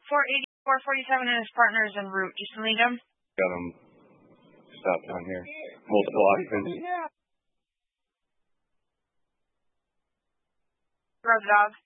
480, 447 and his partner is en route. You still need him? Got him stopped down here. Multiple occupants. Grab the dog.